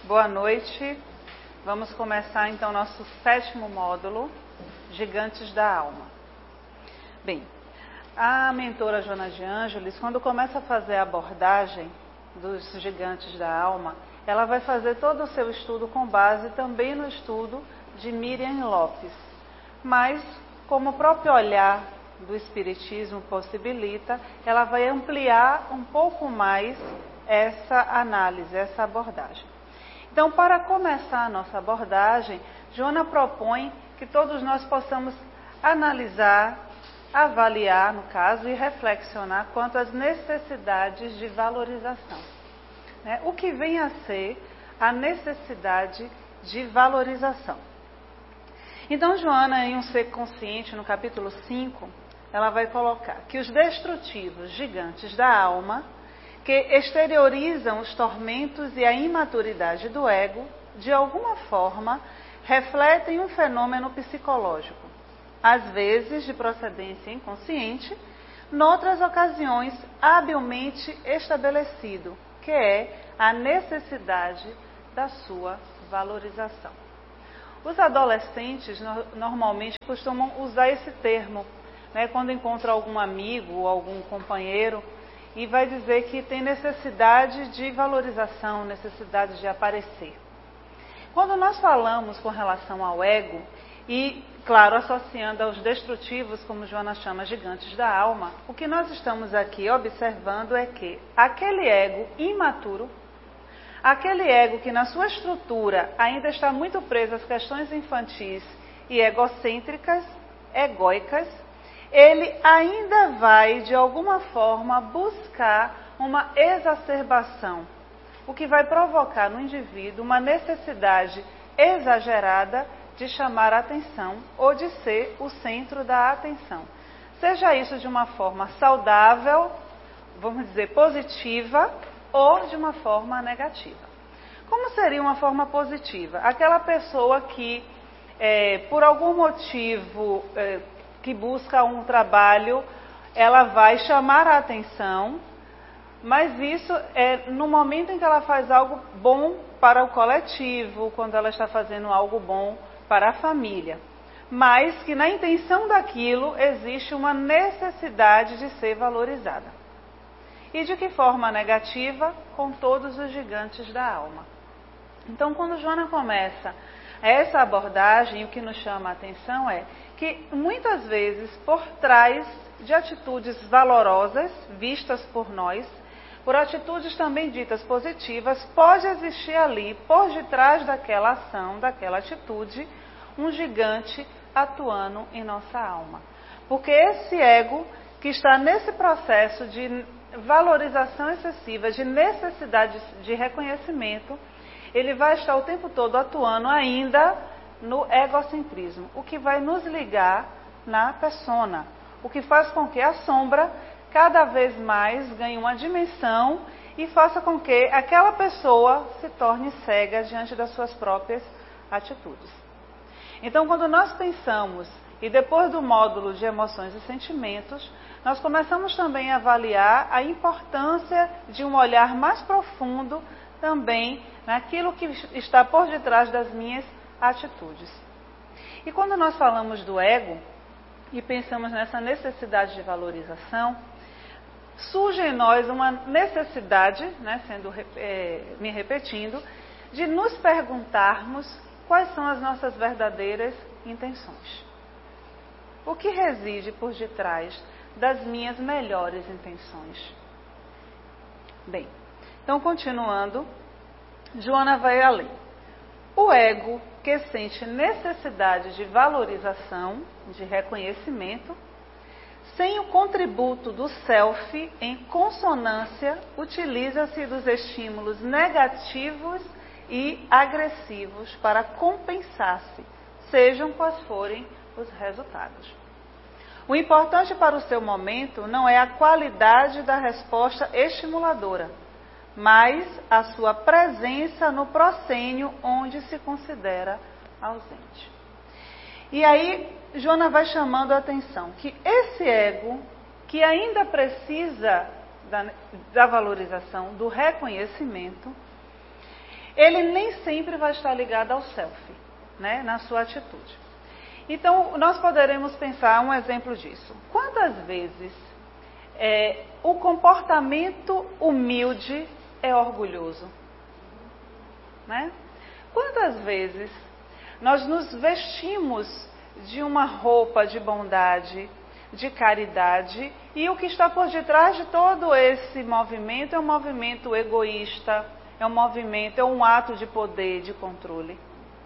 Boa noite. Vamos começar então nosso 7º módulo, Gigantes da Alma. Bem, a mentora Joana de Ângeles, quando começa a fazer a abordagem dos gigantes da alma, ela vai fazer todo o seu estudo com base também no estudo de Miriam Lopes. Mas, como o próprio olhar do Espiritismo possibilita, ela vai ampliar um pouco mais essa análise, essa abordagem. Então, para começar a nossa abordagem, Joana propõe que todos nós possamos analisar, avaliar, no caso, e reflexionar quanto às necessidades de valorização. O que vem a ser a necessidade de valorização? Então, Joana, em Um Ser Consciente, no capítulo 5, ela vai colocar que os destrutivos gigantes da alma, que exteriorizam os tormentos e a imaturidade do ego, de alguma forma, refletem um fenômeno psicológico, às vezes de procedência inconsciente, noutras ocasiões habilmente estabelecido, que é a necessidade da sua valorização. Os adolescentes normalmente costumam usar esse termo, quando encontram algum amigo ou algum companheiro, e vai dizer que tem necessidade de valorização, necessidade de aparecer. Quando nós falamos com relação ao ego, e, claro, associando aos destrutivos, como Joana chama, gigantes da alma, o que nós estamos aqui observando é que aquele ego imaturo, aquele ego que na sua estrutura ainda está muito preso às questões infantis e egocêntricas, egóicas, ele ainda vai, de alguma forma, buscar uma exacerbação, o que vai provocar no indivíduo uma necessidade exagerada de chamar a atenção ou de ser o centro da atenção. Seja isso de uma forma saudável, vamos dizer, positiva, ou de uma forma negativa. Como seria uma forma positiva? Aquela pessoa que, por algum motivo, que busca um trabalho, ela vai chamar a atenção, mas isso é no momento em que ela faz algo bom para o coletivo, quando ela está fazendo algo bom para a família. Mas que na intenção daquilo existe uma necessidade de ser valorizada. E de que forma negativa? Com todos os gigantes da alma. Então, quando Joana começa essa abordagem, o que nos chama a atenção é que muitas vezes por trás de atitudes valorosas vistas por nós, por atitudes também ditas positivas, pode existir ali, por detrás daquela ação, daquela atitude, um gigante atuando em nossa alma. Porque esse ego que está nesse processo de valorização excessiva, de necessidade de reconhecimento, ele vai estar o tempo todo atuando ainda no egocentrismo, o que vai nos ligar na persona, o que faz com que a sombra cada vez mais ganhe uma dimensão e faça com que aquela pessoa se torne cega diante das suas próprias atitudes. Então, quando nós pensamos, e depois do módulo de emoções e sentimentos, nós começamos também a avaliar a importância de um olhar mais profundo também naquilo que está por detrás das minhas atitudes. E quando nós falamos do ego e pensamos nessa necessidade de valorização, surge em nós uma necessidade, me repetindo, de nos perguntarmos quais são as nossas verdadeiras intenções. O que reside por detrás das minhas melhores intenções? Bem, então continuando, Joana vai além. O ego que sente necessidade de valorização, de reconhecimento, sem o contributo do self em consonância, utiliza-se dos estímulos negativos e agressivos para compensar-se, sejam quais forem os resultados. O importante para o seu momento não é a qualidade da resposta estimuladora, mas a sua presença no proscênio onde se considera ausente. E aí, Joana vai chamando a atenção que esse ego, que ainda precisa da valorização, do reconhecimento, ele nem sempre vai estar ligado ao self, né, na sua atitude. Então, nós poderemos pensar um exemplo disso. Quantas vezes o comportamento humilde é orgulhoso? Né? Quantas vezes nós nos vestimos de uma roupa de bondade, de caridade, e o que está por detrás de todo esse movimento é um movimento egoísta, é um ato de poder, de controle.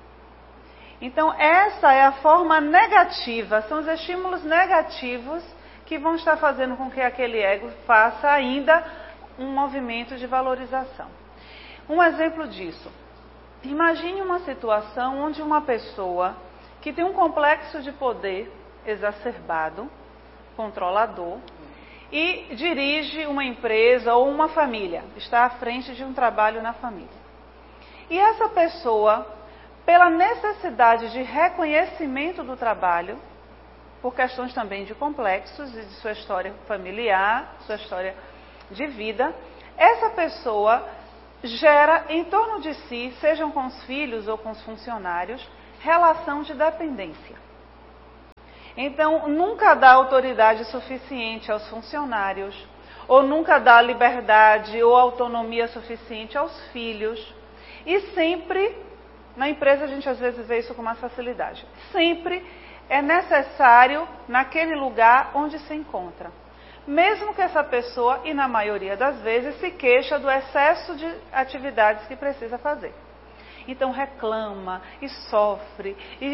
Então, essa é a forma negativa, são os estímulos negativos que vão estar fazendo com que aquele ego faça ainda um movimento de valorização. Um exemplo disso, imagine uma situação onde uma pessoa que tem um complexo de poder exacerbado, controlador, e dirige uma empresa ou uma família, está à frente de um trabalho na família. E essa pessoa, pela necessidade de reconhecimento do trabalho, por questões também de complexos e de sua história familiar, sua história de vida, essa pessoa gera em torno de si, sejam com os filhos ou com os funcionários, relação de dependência. Então, nunca dá autoridade suficiente aos funcionários, ou nunca dá liberdade ou autonomia suficiente aos filhos. E sempre, na empresa a gente às vezes vê isso com mais facilidade, sempre é necessário naquele lugar onde se encontra. Mesmo que essa pessoa, e na maioria das vezes, se queixa do excesso de atividades que precisa fazer. Então reclama e sofre,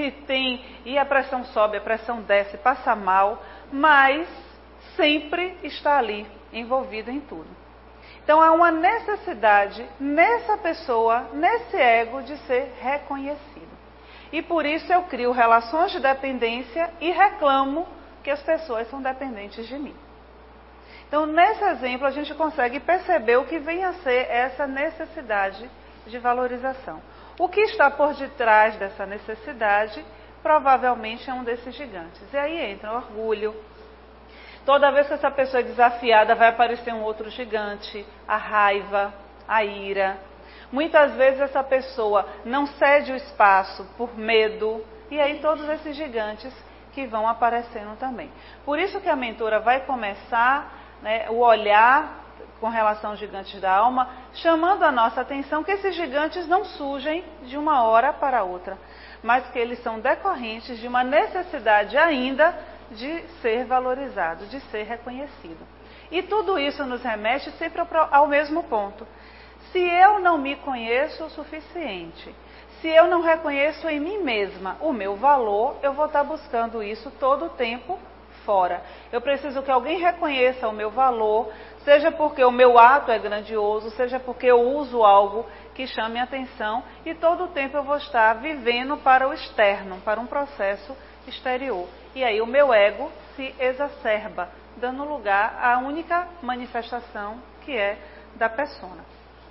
e a pressão sobe, a pressão desce, passa mal, mas sempre está ali, envolvido em tudo. Então há uma necessidade nessa pessoa, nesse ego, de ser reconhecido. E por isso eu crio relações de dependência e reclamo que as pessoas são dependentes de mim. Então, nesse exemplo, a gente consegue perceber o que vem a ser essa necessidade de valorização. O que está por detrás dessa necessidade, provavelmente é um desses gigantes. E aí entra o orgulho. Toda vez que essa pessoa é desafiada, vai aparecer um outro gigante, a raiva, a ira. Muitas vezes essa pessoa não cede o espaço por medo, e aí todos esses gigantes que vão aparecendo também. Por isso que a mentora vai começar, né, o olhar com relação aos gigantes da alma, chamando a nossa atenção que esses gigantes não surgem de uma hora para outra, mas que eles são decorrentes de uma necessidade ainda de ser valorizado, de ser reconhecido. E tudo isso nos remete sempre ao mesmo ponto. Se eu não me conheço o suficiente, se eu não reconheço em mim mesma o meu valor, eu vou estar buscando isso todo o tempo fora. Eu preciso que alguém reconheça o meu valor, seja porque o meu ato é grandioso, seja porque eu uso algo que chame a atenção, e todo o tempo eu vou estar vivendo para o externo, para um processo exterior. E aí o meu ego se exacerba, dando lugar à única manifestação que é da persona.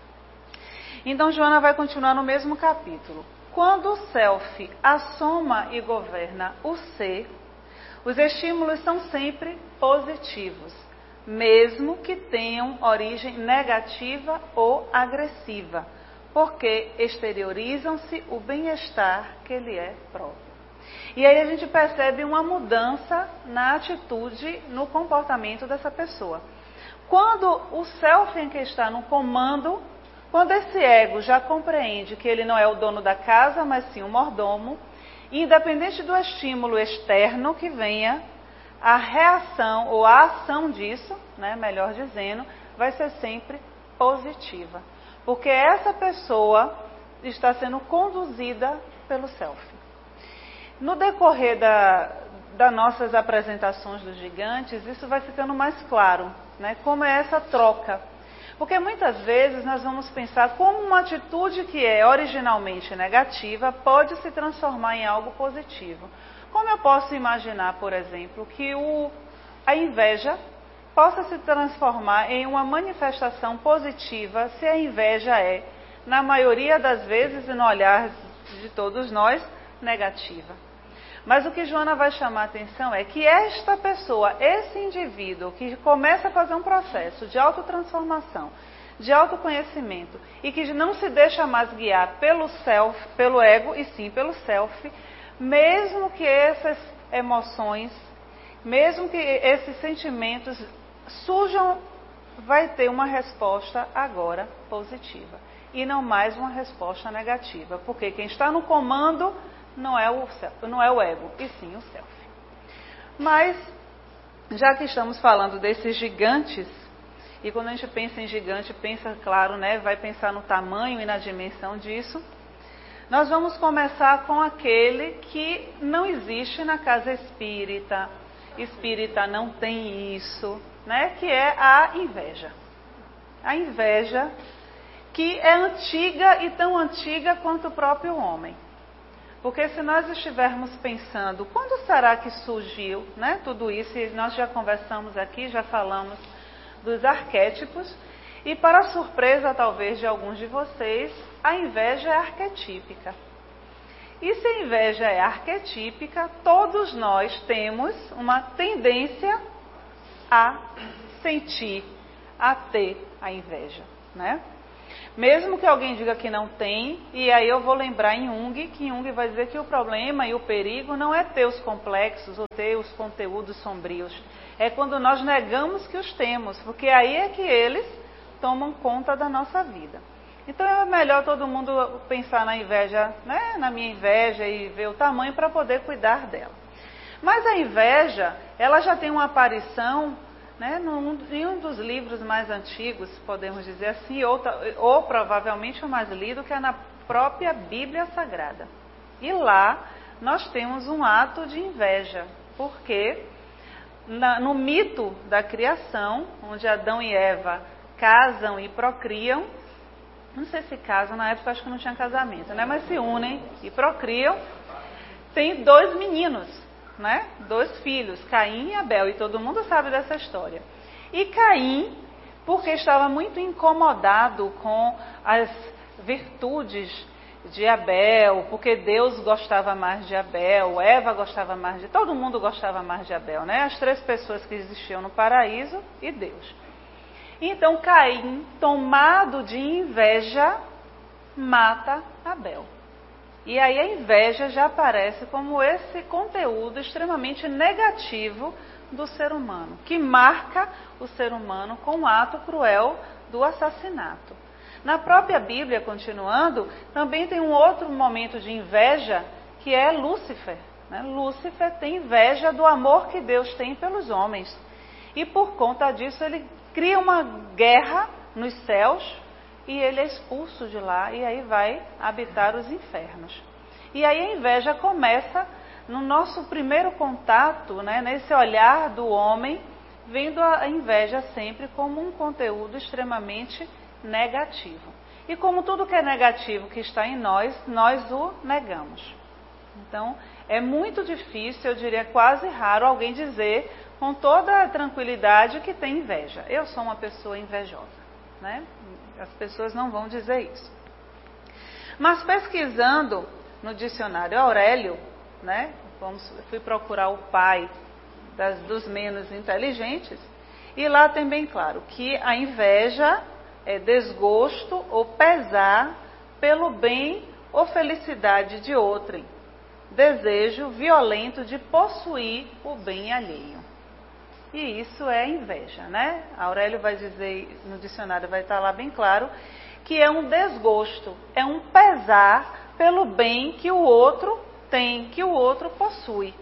Então Joana vai continuar no mesmo capítulo. Quando o self assoma e governa o ser, os estímulos são sempre positivos, mesmo que tenham origem negativa ou agressiva, porque exteriorizam-se o bem-estar que lhe é próprio. E aí a gente percebe uma mudança na atitude, no comportamento dessa pessoa. Quando o self em que está no comando, quando esse ego já compreende que ele não é o dono da casa, mas sim o mordomo, independente do estímulo externo que venha, a reação ou a ação disso, né, melhor dizendo, vai ser sempre positiva. Porque essa pessoa está sendo conduzida pelo self. No decorrer das nossas apresentações dos gigantes, isso vai ficando mais claro, né, como é essa troca. Porque muitas vezes nós vamos pensar como uma atitude que é originalmente negativa pode se transformar em algo positivo. Como eu posso imaginar, por exemplo, que a inveja possa se transformar em uma manifestação positiva se a inveja é, na maioria das vezes e no olhar de todos nós, negativa. Mas o que Joana vai chamar a atenção é que esta pessoa, esse indivíduo que começa a fazer um processo de autotransformação, de autoconhecimento e que não se deixa mais guiar pelo self, pelo ego e sim pelo self, mesmo que essas emoções, mesmo que esses sentimentos surjam, vai ter uma resposta agora positiva e não mais uma resposta negativa, porque quem está no comando não é o ego, e sim o self. Mas, já que estamos falando desses gigantes, e quando a gente pensa em gigante, pensa, claro, né, vai pensar no tamanho e na dimensão disso, nós vamos começar com aquele que não existe na casa espírita. Espírita não tem isso, né, que é a inveja. A inveja que é antiga e tão antiga quanto o próprio homem. Porque se nós estivermos pensando, quando será que surgiu, né, tudo isso, e nós já conversamos aqui, já falamos dos arquétipos, e para a surpresa talvez de alguns de vocês, a inveja é arquetípica. E se a inveja é arquetípica, todos nós temos uma tendência a sentir, a ter a inveja, né? Mesmo que alguém diga que não tem, e aí eu vou lembrar em Jung, que Jung vai dizer que o problema e o perigo não é ter os complexos ou ter os conteúdos sombrios. É quando nós negamos que os temos, porque aí é que eles tomam conta da nossa vida. Então é melhor todo mundo pensar na inveja, né, na minha inveja e ver o tamanho para poder cuidar dela. Mas a inveja, ela já tem uma aparição, né, em um dos livros mais antigos, podemos dizer assim, ou provavelmente o mais lido, que é na própria Bíblia Sagrada. E lá nós temos um ato de inveja, porque no mito da criação, onde Adão e Eva casam e procriam, não sei se casam, na época acho que não tinha casamento, né, mas se unem e procriam, tem 2 meninos, né, 2 filhos, Caim e Abel, e todo mundo sabe dessa história. E Caim, porque estava muito incomodado com as virtudes de Abel, porque Deus gostava mais de Abel, Eva gostava mais de... Todo mundo gostava mais de Abel, né? As 3 pessoas que existiam no paraíso e Deus. Então Caim, tomado de inveja, mata Abel. E aí a inveja já aparece como esse conteúdo extremamente negativo do ser humano, que marca o ser humano com o ato cruel do assassinato. Na própria Bíblia, continuando, também tem um outro momento de inveja, que é Lúcifer, né? Lúcifer tem inveja do amor que Deus tem pelos homens. E por conta disso ele cria uma guerra nos céus e ele é expulso de lá e aí vai habitar os infernos. E aí a inveja começa no nosso primeiro contato, né, nesse olhar do homem, vendo a inveja sempre como um conteúdo extremamente negativo. E como tudo que é negativo que está em nós, nós o negamos. Então, é muito difícil, eu diria quase raro, alguém dizer com toda a tranquilidade que tem inveja. Eu sou uma pessoa invejosa, né? As pessoas não vão dizer isso. Mas pesquisando no dicionário Aurélio, né? Fui procurar o pai dos menos inteligentes, e lá tem bem claro que a inveja é desgosto ou pesar pelo bem ou felicidade de outrem, desejo violento de possuir o bem alheio. E isso é inveja, né? Aurélio vai dizer, no dicionário vai estar lá bem claro, que é um desgosto, é um pesar pelo bem que o outro tem, que o outro possui.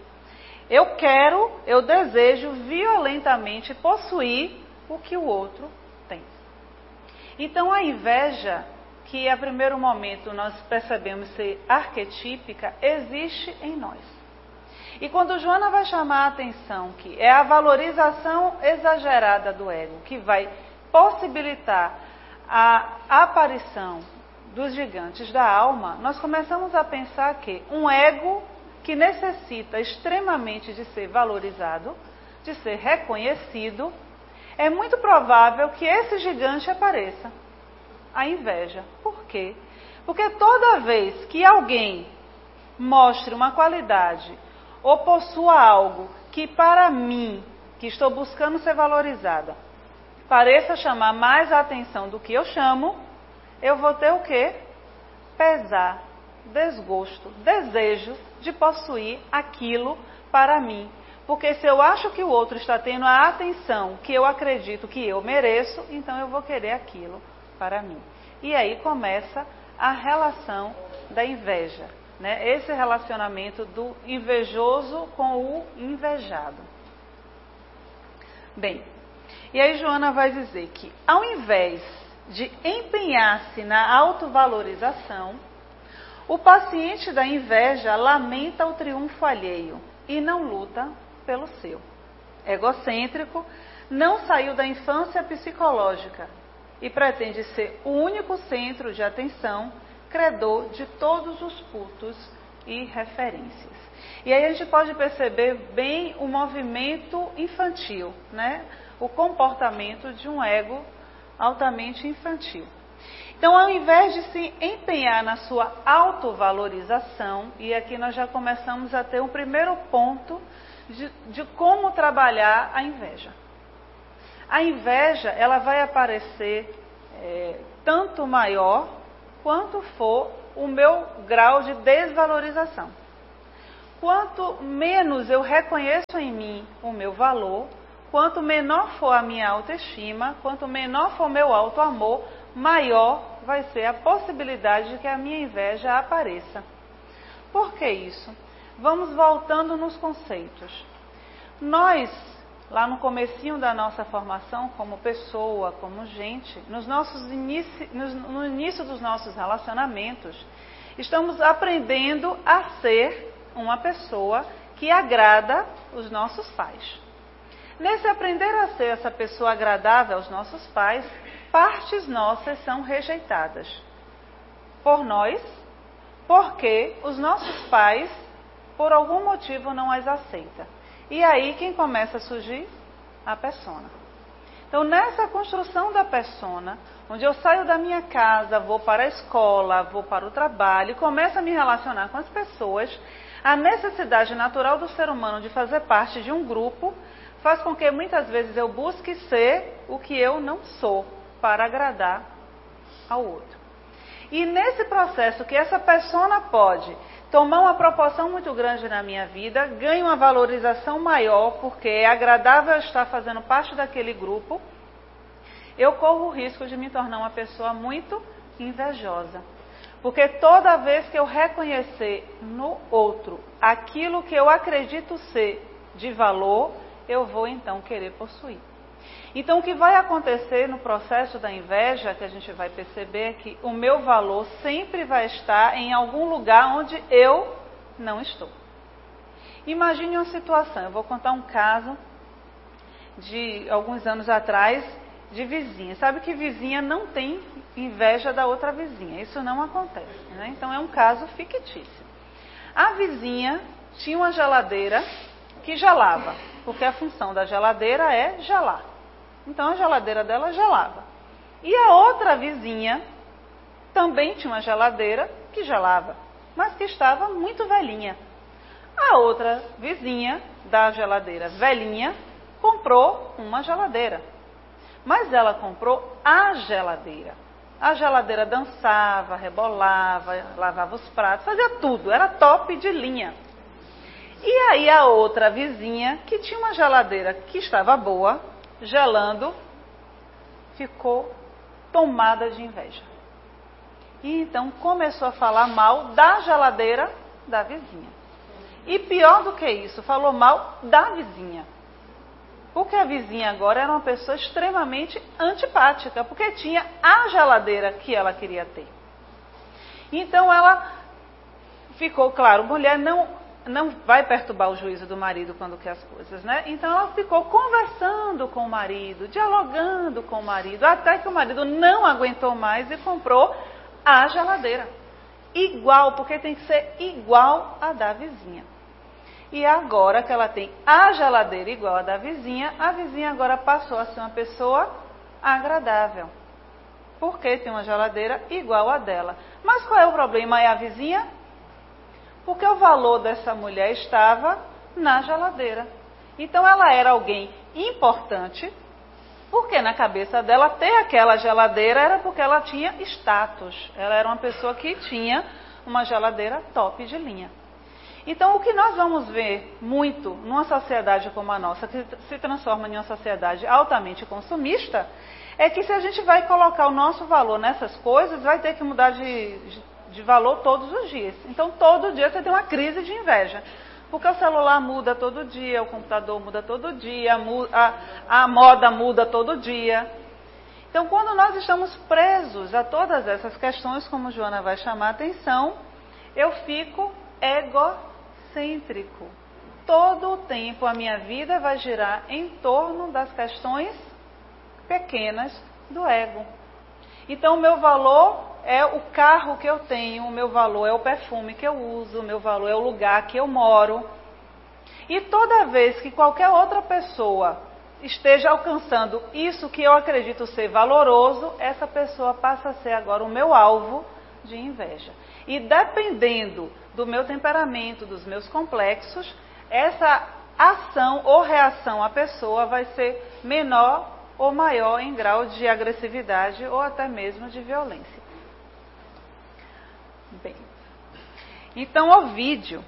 Eu desejo violentamente possuir o que o outro tem. Então a inveja, que a primeiro momento nós percebemos ser arquetípica, existe em nós. E quando Joana vai chamar a atenção que é a valorização exagerada do ego, que vai possibilitar a aparição dos gigantes da alma, nós começamos a pensar que um ego que necessita extremamente de ser valorizado, de ser reconhecido, é muito provável que esse gigante apareça. A inveja. Por quê? Porque toda vez que alguém mostre uma qualidade ou possua algo que para mim, que estou buscando ser valorizada, pareça chamar mais a atenção do que eu chamo, eu vou ter o quê? Pesar, desgosto, desejo de possuir aquilo para mim. Porque se eu acho que o outro está tendo a atenção que eu acredito que eu mereço, então eu vou querer aquilo para mim. E aí começa a relação da inveja, né? Esse relacionamento do invejoso com o invejado. Bem, e aí Joana vai dizer que ao invés de empenhar-se na autovalorização, o paciente da inveja lamenta o triunfo alheio e não luta pelo seu. Egocêntrico, não saiu da infância psicológica e pretende ser o único centro de atenção, credor de todos os cultos e referências. E aí a gente pode perceber bem o movimento infantil, né? O comportamento de um ego altamente infantil. Então, ao invés de se empenhar na sua autovalorização, e aqui nós já começamos a ter um primeiro ponto de como trabalhar a inveja. A inveja, ela vai aparecer tanto maior quanto for o meu grau de desvalorização. Quanto menos eu reconheço em mim o meu valor, quanto menor for a minha autoestima, quanto menor for o meu autoamor, maior vai ser a possibilidade de que a minha inveja apareça. Por que isso? Vamos voltando nos conceitos. Nós, lá no comecinho da nossa formação, como pessoa, como gente, no início dos nossos relacionamentos, estamos aprendendo a ser uma pessoa que agrada os nossos pais. Nesse aprender a ser essa pessoa agradável aos nossos pais, partes nossas são rejeitadas por nós, porque os nossos pais, por algum motivo, não as aceitam. E aí quem começa a surgir? A persona. Então, nessa construção da persona, onde eu saio da minha casa, vou para a escola, vou para o trabalho, começo a me relacionar com as pessoas, a necessidade natural do ser humano de fazer parte de um grupo faz com que muitas vezes eu busque ser o que eu não sou, para agradar ao outro. E nesse processo que essa persona pode tomar uma proporção muito grande na minha vida, ganha uma valorização maior, porque é agradável estar fazendo parte daquele grupo, eu corro o risco de me tornar uma pessoa muito invejosa. Porque toda vez que eu reconhecer no outro aquilo que eu acredito ser de valor, eu vou então querer possuir. Então, o que vai acontecer no processo da inveja, que a gente vai perceber, é que o meu valor sempre vai estar em algum lugar onde eu não estou. Imagine uma situação, eu vou contar um caso de alguns anos atrás, de vizinha. Sabe que vizinha não tem inveja da outra vizinha, isso não acontece, né? Então, é um caso fictício. A vizinha tinha uma geladeira que gelava, porque a função da geladeira é gelar. Então a geladeira dela gelava. E a outra vizinha também tinha uma geladeira que gelava, mas que estava muito velhinha. A outra vizinha da geladeira velhinha comprou uma geladeira. Mas ela comprou a geladeira. A geladeira dançava, rebolava, lavava os pratos, fazia tudo, era top de linha. E aí a outra vizinha, que tinha uma geladeira que estava boa, gelando, ficou tomada de inveja. E então começou a falar mal da geladeira da vizinha. E pior do que isso, falou mal da vizinha. Porque a vizinha agora era uma pessoa extremamente antipática, porque tinha a geladeira que ela queria ter. Então ela ficou, claro, mulher não vai perturbar o juízo do marido quando quer as coisas, né? Então ela ficou conversando com o marido, dialogando com o marido, até que o marido não aguentou mais e comprou a geladeira. Igual, porque tem que ser igual a da vizinha. E agora que ela tem a geladeira igual a da vizinha, a vizinha agora passou a ser uma pessoa agradável. Porque tem uma geladeira igual a dela. Mas qual é o problema? É a vizinha? Porque o valor dessa mulher estava na geladeira. Então ela era alguém importante, Porque na cabeça dela ter aquela geladeira era porque ela tinha status. Ela era uma pessoa que tinha uma geladeira top de linha. Então, o que nós vamos ver muito numa sociedade como a nossa, que se transforma em uma sociedade altamente consumista, é que se a gente vai colocar o nosso valor nessas coisas, vai ter que mudar de valor todos os dias. Então, todo dia você tem uma crise de inveja. Porque o celular muda todo dia, o computador muda todo dia, a moda muda todo dia. Então, quando nós estamos presos a todas essas questões, como Joana vai chamar a atenção, eu fico egocêntrico. Todo o tempo a minha vida vai girar em torno das questões pequenas do ego. Então, o meu valor é o carro que eu tenho, o meu valor é o perfume que eu uso, o meu valor é o lugar que eu moro. E toda vez que qualquer outra pessoa esteja alcançando isso que eu acredito ser valoroso, essa pessoa passa a ser agora o meu alvo de inveja. E dependendo do meu temperamento, dos meus complexos, essa ação ou reação à pessoa vai ser menor ou maior em grau de agressividade ou até mesmo de violência. Bem, então Ovídio,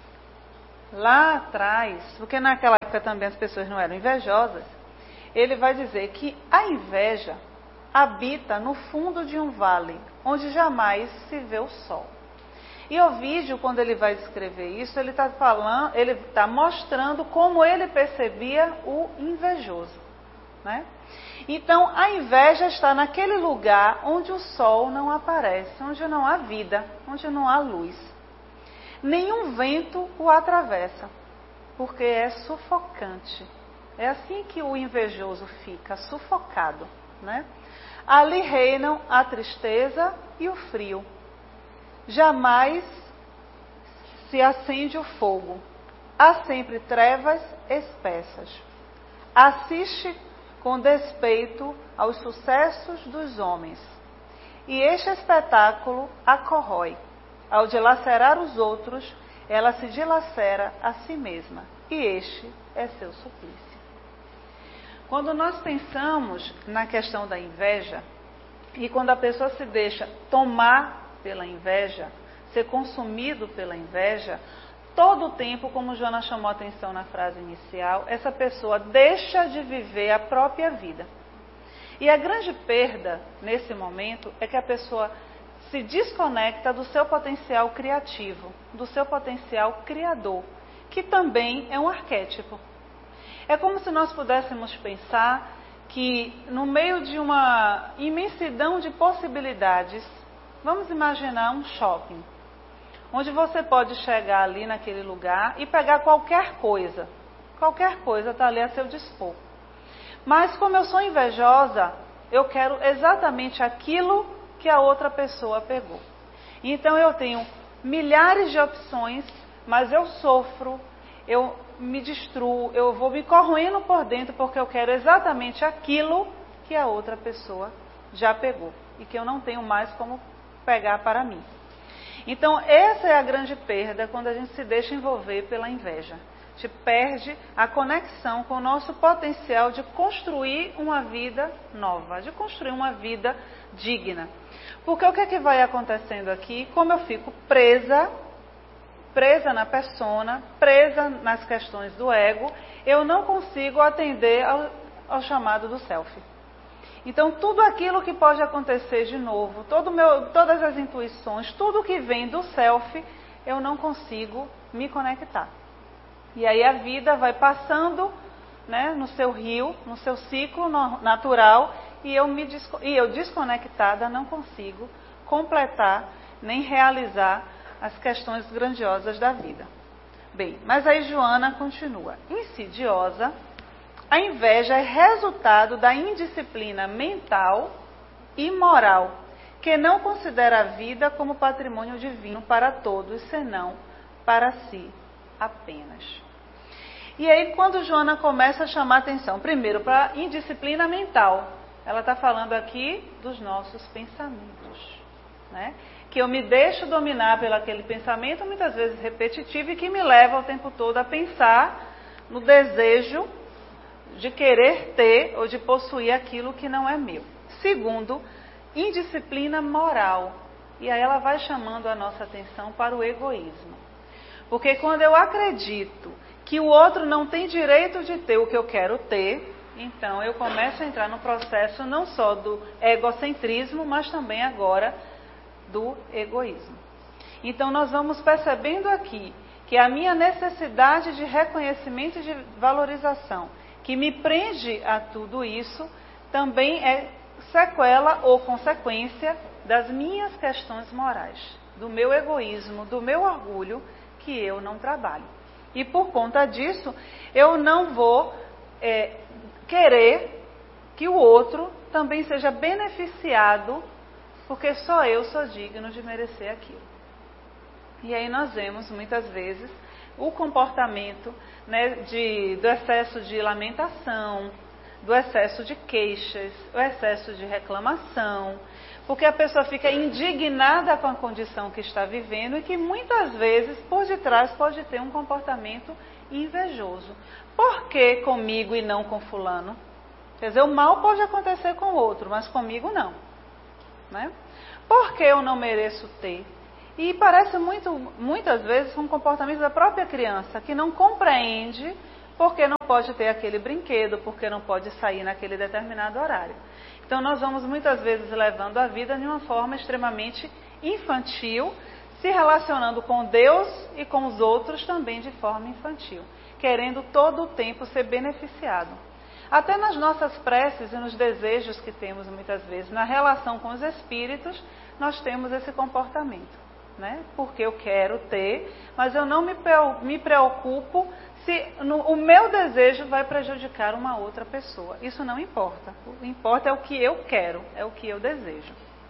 lá atrás, porque naquela época também as pessoas não eram invejosas, ele vai dizer que a inveja habita no fundo de um vale, onde jamais se vê o sol. E Ovídio, quando ele vai descrever isso, ele está mostrando como ele percebia o invejoso, né? Então, a inveja está naquele lugar onde o sol não aparece, onde não há vida, onde não há luz. Nenhum vento o atravessa, porque é sufocante. É assim que o invejoso fica, sufocado, né? Ali reinam a tristeza e o frio. Jamais se acende o fogo. Há sempre trevas espessas. Assiste com despeito aos sucessos dos homens. E este espetáculo a corrói. Ao dilacerar os outros, ela se dilacera a si mesma. E este é seu suplício. Quando nós pensamos na questão da inveja, e quando a pessoa se deixa tomar pela inveja, ser consumido pela inveja, todo o tempo, como Joana chamou a atenção na frase inicial, essa pessoa deixa de viver a própria vida. E a grande perda nesse momento é que a pessoa se desconecta do seu potencial criativo, do seu potencial criador, que também é um arquétipo. É como se nós pudéssemos pensar que no meio de uma imensidão de possibilidades, vamos imaginar um shopping, onde você pode chegar ali naquele lugar e pegar qualquer coisa está ali a seu dispor. Mas como eu sou invejosa, eu quero exatamente aquilo que a outra pessoa pegou. Então eu tenho milhares de opções, mas eu sofro, eu me destruo, eu vou me corroendo por dentro porque eu quero exatamente aquilo que a outra pessoa já pegou e que eu não tenho mais como pegar para mim. Então, essa é a grande perda quando a gente se deixa envolver pela inveja. A gente perde a conexão com o nosso potencial de construir uma vida nova, de construir uma vida digna. Porque o que é que vai acontecendo aqui? Como eu fico presa na persona, presa nas questões do ego, eu não consigo atender ao chamado do self. Então, tudo aquilo que pode acontecer de novo, todas as intuições, tudo que vem do self, eu não consigo me conectar. E aí a vida vai passando, né, no seu rio, no seu ciclo natural, e eu desconectada não consigo completar nem realizar as questões grandiosas da vida. Bem, mas aí Joana continua. Insidiosa, a inveja é resultado da indisciplina mental e moral, que não considera a vida como patrimônio divino para todos, senão para si apenas. E aí, quando Joana começa a chamar atenção, primeiro para a indisciplina mental, ela está falando aqui dos nossos pensamentos, né? Que eu me deixo dominar pelo aquele pensamento, muitas vezes repetitivo, e que me leva o tempo todo a pensar no desejo de querer ter ou de possuir aquilo que não é meu. Segundo, indisciplina moral. E aí ela vai chamando a nossa atenção para o egoísmo. Porque quando eu acredito que o outro não tem direito de ter o que eu quero ter, então eu começo a entrar no processo não só do egocentrismo, mas também agora do egoísmo. Então nós vamos percebendo aqui que a minha necessidade de reconhecimento e de valorização, que me prende a tudo isso, também é sequela ou consequência das minhas questões morais, do meu egoísmo, do meu orgulho, que eu não trabalho. E por conta disso, eu não vou querer que o outro também seja beneficiado, porque só eu sou digno de merecer aquilo. E aí nós vemos muitas vezes o comportamento, né, do excesso de lamentação, do excesso de queixas, o excesso de reclamação, porque a pessoa fica indignada com a condição que está vivendo e que muitas vezes por detrás pode ter um comportamento invejoso. Por que comigo e não com fulano? Quer dizer, o mal pode acontecer com o outro, mas comigo não. Né? Por que eu não mereço ter? E parece muitas vezes um comportamento da própria criança, que não compreende porque não pode ter aquele brinquedo, porque não pode sair naquele determinado horário. Então nós vamos muitas vezes levando a vida de uma forma extremamente infantil, se relacionando com Deus e com os outros também de forma infantil, querendo todo o tempo ser beneficiado. Até nas nossas preces e nos desejos que temos muitas vezes, na relação com os espíritos, nós temos esse comportamento. Né? Porque eu quero ter, mas eu não me preocupo se o meu desejo vai prejudicar uma outra pessoa. Isso não importa. O que importa é o que eu quero, é o que eu desejo.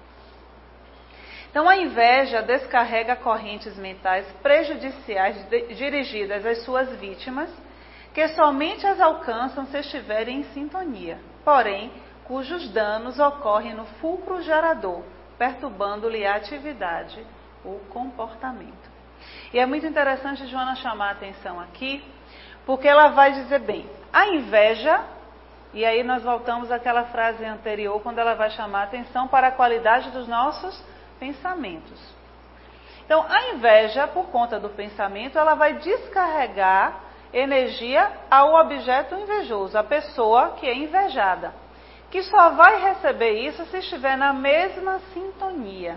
Então a inveja descarrega correntes mentais prejudiciais dirigidas às suas vítimas, que somente as alcançam se estiverem em sintonia, porém cujos danos ocorrem no fulcro gerador, perturbando-lhe a atividade, o comportamento. E é muito interessante Joana chamar a atenção aqui, porque ela vai dizer bem, a inveja, e aí nós voltamos àquela frase anterior, quando ela vai chamar a atenção para a qualidade dos nossos pensamentos. Então, a inveja, por conta do pensamento, ela vai descarregar energia ao objeto invejoso, a pessoa que é invejada, que só vai receber isso se estiver na mesma sintonia.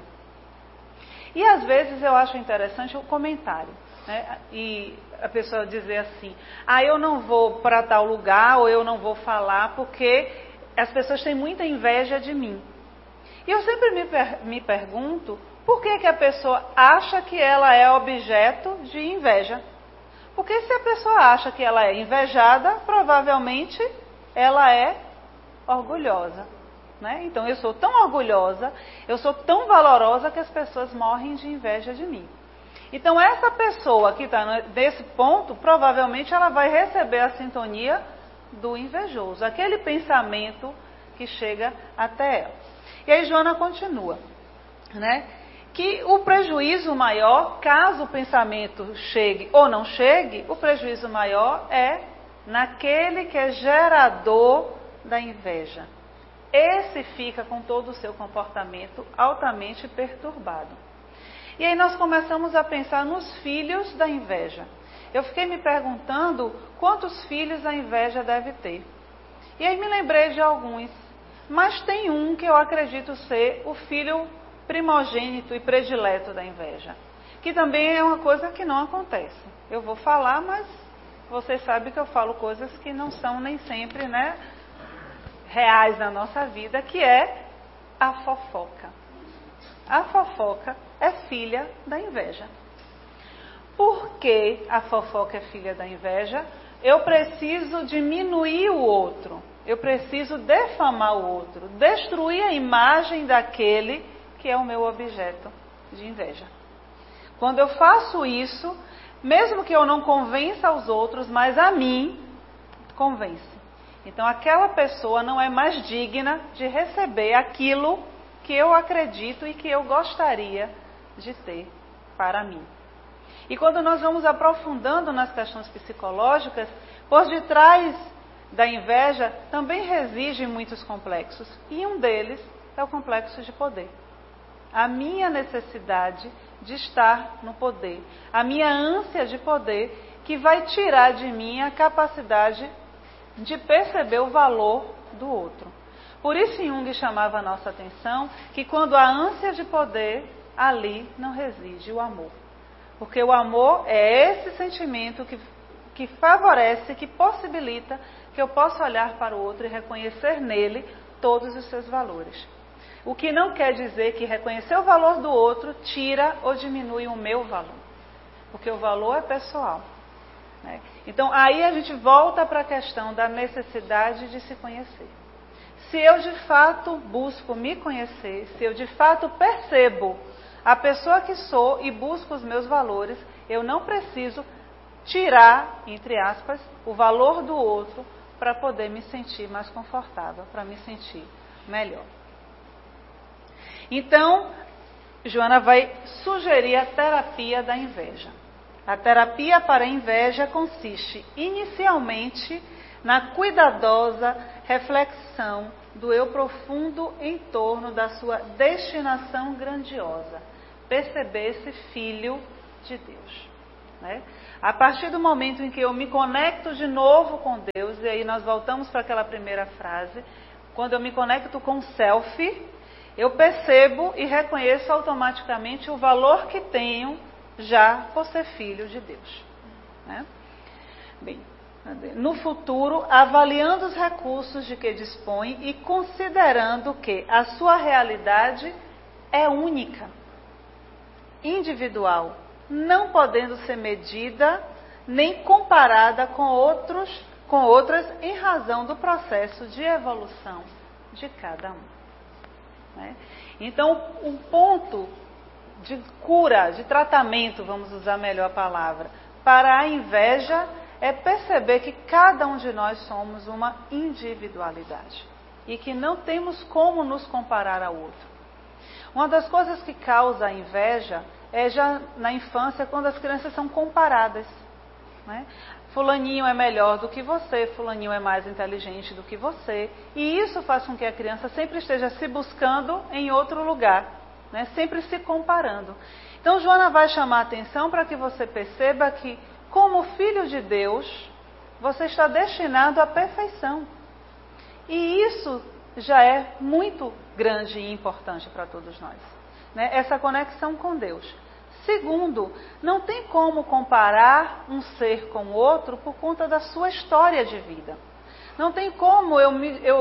E às vezes eu acho interessante o comentário, né? E a pessoa dizer assim, eu não vou para tal lugar, ou eu não vou falar, porque as pessoas têm muita inveja de mim. E eu sempre me pergunto, por que a pessoa acha que ela é objeto de inveja? Porque se a pessoa acha que ela é invejada, provavelmente ela é orgulhosa. Né? Então eu sou tão orgulhosa, eu sou tão valorosa que as pessoas morrem de inveja de mim. Então essa pessoa que está nesse ponto, provavelmente ela vai receber a sintonia do invejoso, aquele pensamento que chega até ela. E aí Joana continua, né? Que o prejuízo maior, caso o pensamento chegue ou não chegue, o prejuízo maior é naquele que é gerador da inveja. Esse fica com todo o seu comportamento altamente perturbado. E aí nós começamos a pensar nos filhos da inveja. Eu fiquei me perguntando quantos filhos a inveja deve ter. E aí me lembrei de alguns. Mas tem um que eu acredito ser o filho primogênito e predileto da inveja. Que também é uma coisa que não acontece. Eu vou falar, mas vocês sabem que eu falo coisas que não são nem sempre, né, reais na nossa vida, que é a fofoca. A fofoca é filha da inveja. Por que a fofoca é filha da inveja? Eu preciso diminuir o outro. Eu preciso defamar o outro. Destruir a imagem daquele que é o meu objeto de inveja. Quando eu faço isso, mesmo que eu não convença os outros, mas a mim, convence. Então aquela pessoa não é mais digna de receber aquilo que eu acredito e que eu gostaria de ter para mim. E quando nós vamos aprofundando nas questões psicológicas, por detrás da inveja também reside em muitos complexos. E um deles é o complexo de poder. A minha necessidade de estar no poder. A minha ânsia de poder que vai tirar de mim a capacidade de perceber o valor do outro. Por isso Jung chamava a nossa atenção que quando a ânsia de poder, ali não reside o amor. Porque o amor é esse sentimento que favorece, que possibilita que eu possa olhar para o outro e reconhecer nele todos os seus valores. O que não quer dizer que reconhecer o valor do outro tira ou diminui o meu valor. Porque o valor é pessoal. Né? Então aí a gente volta para a questão da necessidade de se conhecer. Se eu de fato busco me conhecer, se eu de fato percebo a pessoa que sou e busco os meus valores, eu não preciso tirar, entre aspas, o valor do outro para poder me sentir mais confortável, para me sentir melhor. Então, Joana vai sugerir a terapia da inveja. A terapia para a inveja consiste, inicialmente, na cuidadosa reflexão do eu profundo em torno da sua destinação grandiosa. Perceber-se filho de Deus. Né? A partir do momento em que eu me conecto de novo com Deus, e aí nós voltamos para aquela primeira frase, quando eu me conecto com o self, eu percebo e reconheço automaticamente o valor que tenho já por ser filho de Deus. Né? Bem, no futuro, avaliando os recursos de que dispõe e considerando que a sua realidade é única, individual, não podendo ser medida nem comparada com outras em razão do processo de evolução de cada um. Né? Então, um ponto de cura, de tratamento, vamos usar melhor a palavra, para a inveja é perceber que cada um de nós somos uma individualidade e que não temos como nos comparar ao outro. Uma das coisas que causa a inveja é já na infância, quando as crianças são comparadas. Né? Fulaninho é melhor do que você, fulaninho é mais inteligente do que você. E isso faz com que a criança sempre esteja se buscando em outro lugar, né? Sempre se comparando. Então, Joana vai chamar a atenção para que você perceba que, como filho de Deus, você está destinado à perfeição. E isso já é muito grande e importante para todos nós. Né? Essa conexão com Deus. Segundo, não tem como comparar um ser com o outro por conta da sua história de vida. Não tem como eu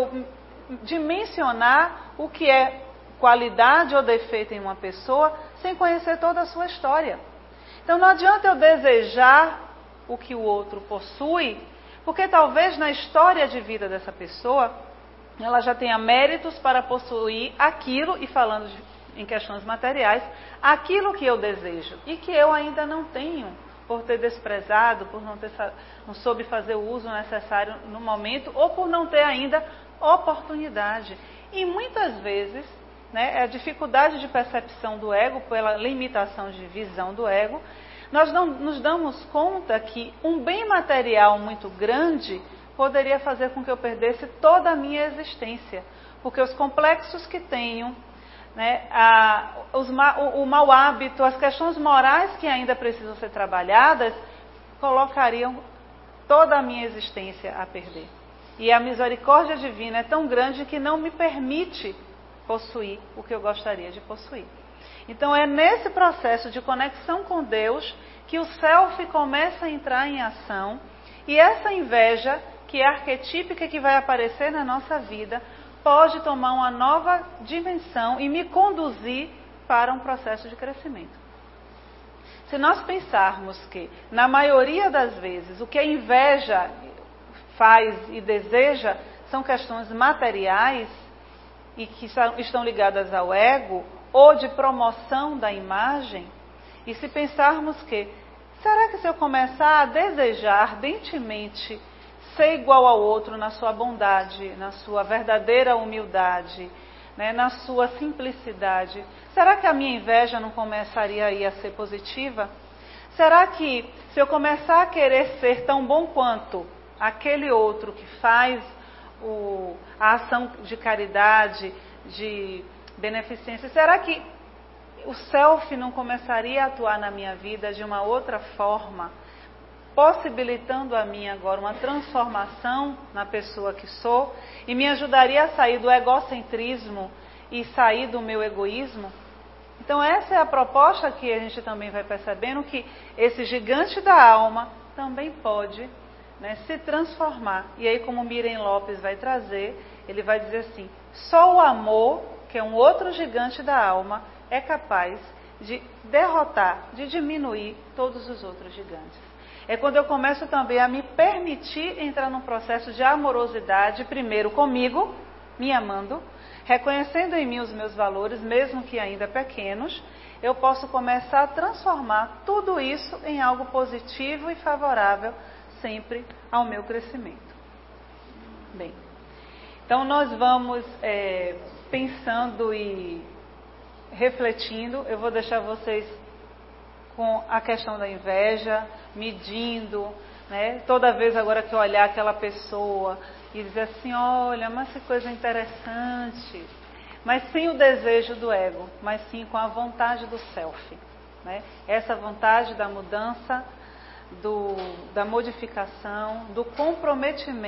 dimensionar o que é qualidade ou defeito em uma pessoa sem conhecer toda a sua história. Então não adianta eu desejar o que o outro possui, porque talvez na história de vida dessa pessoa, ela já tenha méritos para possuir aquilo, e falando em questões materiais, aquilo que eu desejo e que eu ainda não tenho, por ter desprezado, por não soube fazer o uso necessário no momento, ou por não ter ainda oportunidade. E muitas vezes, né, a dificuldade de percepção do ego, pela limitação de visão do ego, nós não nos damos conta que um bem material muito grande poderia fazer com que eu perdesse toda a minha existência, porque os complexos que tenho, né, o mau hábito, as questões morais que ainda precisam ser trabalhadas, colocariam toda a minha existência a perder. E a misericórdia divina é tão grande que não me permite possuir o que eu gostaria de possuir. Então é nesse processo de conexão com Deus que o self começa a entrar em ação, e essa inveja, que é arquetípica, que vai aparecer na nossa vida, pode tomar uma nova dimensão e me conduzir para um processo de crescimento. Se nós pensarmos que, na maioria das vezes, o que a inveja faz e deseja são questões materiais e que estão ligadas ao ego ou de promoção da imagem, e se pensarmos que, será que se eu começar a desejar ardentemente ser igual ao outro na sua bondade, na sua verdadeira humildade, né, na sua simplicidade, será que a minha inveja não começaria aí a ser positiva? Será que se eu começar a querer ser tão bom quanto, aquele outro que faz a ação de caridade, de beneficência, será que o self não começaria a atuar na minha vida de uma outra forma, possibilitando a mim agora uma transformação na pessoa que sou e me ajudaria a sair do egocentrismo e sair do meu egoísmo? Então essa é a proposta que a gente também vai percebendo, que esse gigante da alma também pode, né, se transformar. E aí, como Miren Lopes vai trazer, ele vai dizer assim: só o amor, que é um outro gigante da alma, é capaz de derrotar, de diminuir todos os outros gigantes. É quando eu começo também a me permitir entrar num processo de amorosidade, primeiro comigo, me amando, reconhecendo em mim os meus valores, mesmo que ainda pequenos, eu posso começar a transformar tudo isso em algo positivo e favorável sempre ao meu crescimento. Bem, então nós vamos pensando e refletindo. Eu vou deixar vocês com a questão da inveja, medindo, né? Toda vez agora que eu olhar aquela pessoa e dizer assim: olha, mas que coisa interessante, mas sem o desejo do ego, mas sim com a vontade do self, né? Essa vontade da mudança, da modificação, do comprometimento